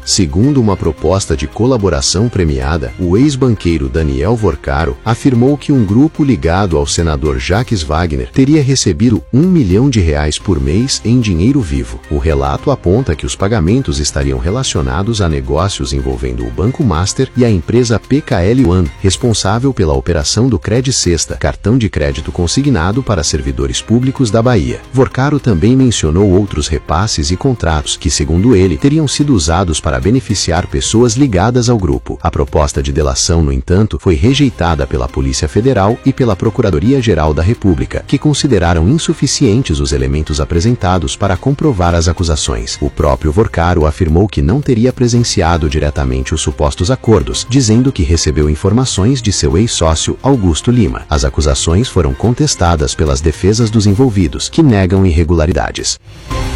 Segundo uma proposta de colaboração premiada, o ex-banqueiro Daniel Vorcaro afirmou que um grupo ligado ao senador Jacques Wagner teria recebido R$ 1 milhão por mês em dinheiro vivo. O relato aponta que os pagamentos estariam relacionados a negócios envolvendo o Banco Master e a empresa PKL One, responsável pela operação do Credicesta, cartão de crédito consignado para servidores públicos da Bahia. Vorcaro também mencionou outros repasses e contratos que, segundo ele, teriam sido usados para beneficiar pessoas ligadas ao grupo. A proposta de delação, no entanto, foi rejeitada pela Polícia Federal e pela Procuradoria-Geral da República, que consideraram insuficientes os elementos apresentados para comprovar as acusações. O próprio Vorcaro afirmou que não teria presenciado diretamente os supostos acordos, dizendo que recebeu informações de seu ex-sócio Augusto Lima. As acusações foram contestadas pelas defesas dos envolvidos, que negam irregularidades.